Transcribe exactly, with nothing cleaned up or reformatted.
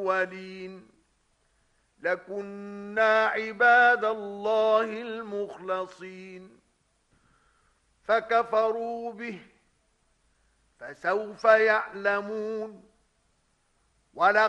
الأولين لكنا عباد الله المخلصين فكفروا به فسوف يعلمون. ولقد